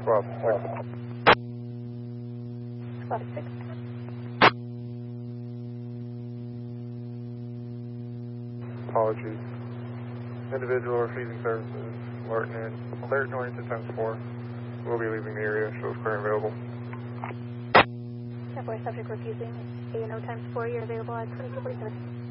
Squad 6. Squad 6. Apologies. Individual refusing services, alerting in. Alert oriented times 4. We'll be leaving the area. Shows clear and available. 10-4 subject refusing. A&O times 4. You're available at 2247.